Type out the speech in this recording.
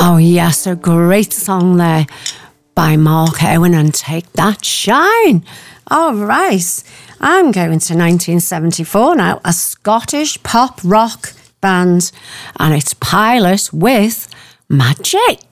Oh, yes, a great song there by Mark Owen and Take That Shine. All right, I'm going to 1974 now, a Scottish pop rock band, and it's Pilot with Magic.